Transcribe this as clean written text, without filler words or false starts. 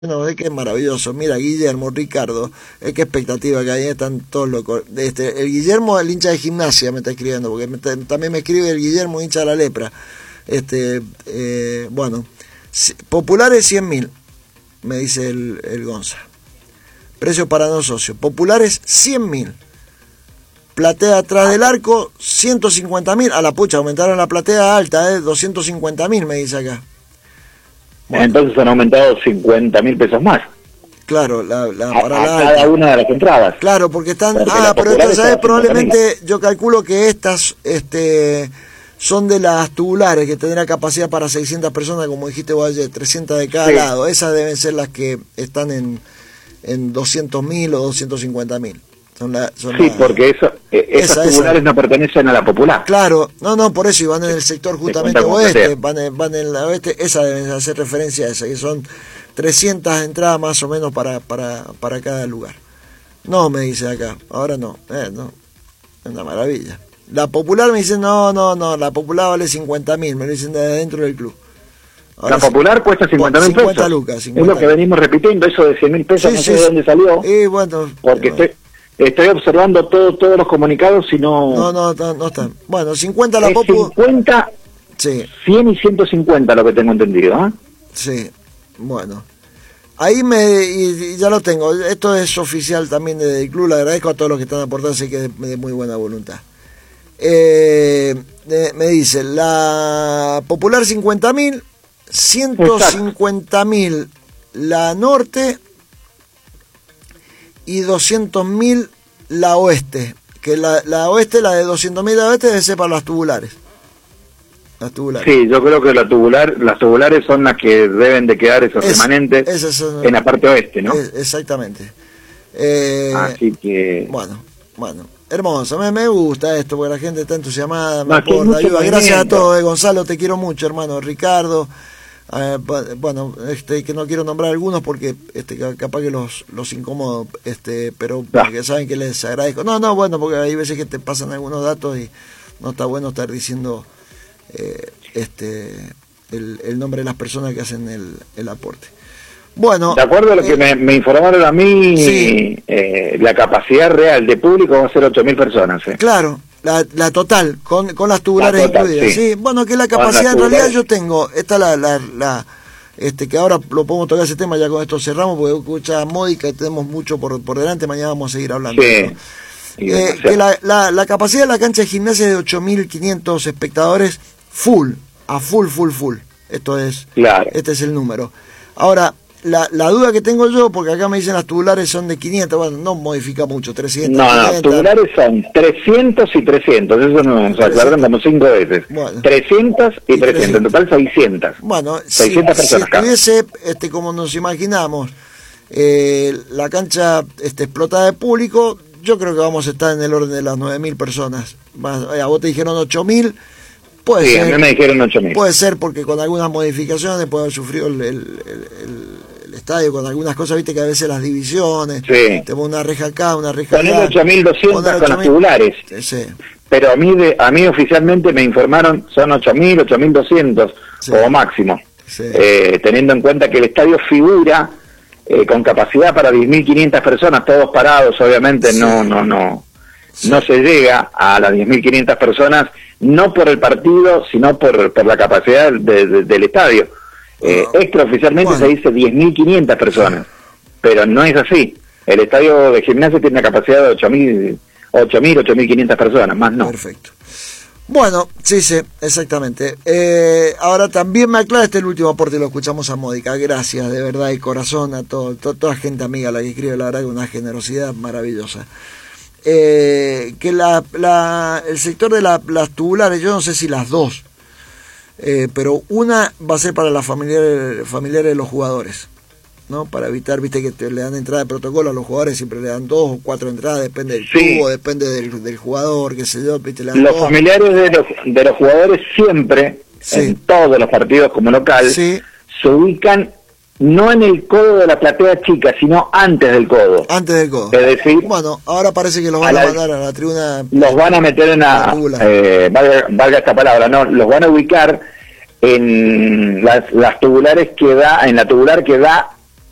No, es que es maravilloso. Mira, Guillermo, Ricardo, es que expectativa que ahí están todos locos. El Guillermo, el hincha de Gimnasia, me está escribiendo, porque también me escribe el Guillermo, hincha de la Lepra. Bueno, populares 100.000, me dice el Gonza. Precio para no socios. Populares 100.000. Platea atrás del arco 150.000. A la pucha, aumentaron la platea alta, 250.000, me dice acá. Bueno. Entonces han aumentado 50.000 pesos más. Claro, para cada una de las entradas. Claro, porque están... pero estas, ¿sabes? Probablemente yo calculo que estas son de las tubulares, que tendrá capacidad para 600 personas, como dijiste vos ayer, 300 de cada lado. Esas deben ser las que están en 200.000 o 250.000. Porque esas tubulares no pertenecen a la popular. Claro, no, por eso, y van en el sector justamente oeste, van en el oeste, esa deben hacer referencia a esa, que son 300 entradas más o menos para cada lugar. No, me dice acá, ahora no, es una maravilla. La popular me dice, no, la popular vale 50.000, me lo dicen de adentro del club. Ahora la popular cuesta 50.000 pesos. 50 lucas. 50 es lo que venimos repitiendo, eso de 100.000 pesos, no sé de dónde salió. Bueno, porque estoy observando todos los comunicados y no están. Bueno, 50 la popular. 50, sí. 100 y 150 lo que tengo entendido, ¿eh? Sí, bueno. Ahí y ya lo tengo. Esto es oficial también del club. Le agradezco a todos los que están aportando, sé que es de muy buena voluntad. Me dice, la popular 50.000, 150.000 la norte y 200.000 la oeste, que la oeste, la de 200.000 la oeste debe ser para las tubulares. Sí, yo creo que las tubulares son las que deben de quedar esos remanentes en la parte oeste, ¿no? Exactamente. Así que... Bueno, hermoso, me gusta esto, porque la gente está entusiasmada, me aporta, ayuda. Gracias a todos, Gonzalo, te quiero mucho, hermano. Ricardo, que no quiero nombrar algunos porque capaz que los incomodo, pero porque saben que les agradezco. Bueno, porque hay veces que te pasan algunos datos y no está bueno estar diciendo el nombre de las personas que hacen el aporte. Bueno, de acuerdo a lo que me informaron a mí, la capacidad real de público va a ser 8.000 personas. Claro, la total, con las tubulares incluidas. Sí, bueno, que la capacidad en realidad yo tengo, esta que ahora lo podemos tocar ese tema, ya con esto cerramos, porque escucha módica y tenemos mucho por delante, mañana vamos a seguir hablando. Sí. Que la capacidad de la cancha de Gimnasia es de 8.500 espectadores full. Esto es, claro. Este es el número. Ahora, la duda que tengo yo, porque acá me dicen las tubulares son de 500, bueno, no modifica mucho, 300. No, 500. Tubulares son 300 y 300, eso no nos aclararon como 5 veces. Bueno, 300 y 300, en total 600. Bueno, 600 personas. Si estuviese, como nos imaginamos, la cancha explotada de público, yo creo que vamos a estar en el orden de las 9.000 personas. A vos te dijeron 8.000. Puede ser, a mí me dijeron 8.000. Puede ser porque con algunas modificaciones puede haber sufrido el estadio con algunas cosas, viste que a veces las divisiones, te ponen una reja acá, una reja allá. Poner 8.200 con las tubulares. Sí. Pero a mí oficialmente me informaron son 8.000, 8.200 como máximo. Sí. Teniendo en cuenta que el estadio figura con capacidad para 10.500 personas, todos parados, obviamente no se llega a las 10.500 personas, no por el partido, sino por la capacidad del estadio. Extraoficialmente se dice 10.500 personas, pero no es así. El estadio de Gimnasia tiene una capacidad de 8.500 personas, más no. Perfecto. Bueno, sí, exactamente. Ahora también me aclara el último aporte, lo escuchamos a Módica. Gracias, de verdad, de corazón, a toda gente amiga la que escribe, la verdad que una generosidad maravillosa. Que el sector de las tubulares, yo no sé si las dos, pero una va a ser para las familiares de los jugadores, ¿no? Para evitar, viste, que le dan entrada de protocolo a los jugadores, siempre le dan 2 o 4 entradas, depende del tubo, depende del jugador, qué sé yo, viste, le dan los familiares de los jugadores siempre, en todos los partidos como local, se ubican no en el codo de la platea chica, sino antes del codo. Antes del codo. Es decir, bueno, ahora parece que los van a mandar a la tribuna. Los van a meter en valga esta palabra, no, los van a ubicar en las tubulares que da, en la tubular que da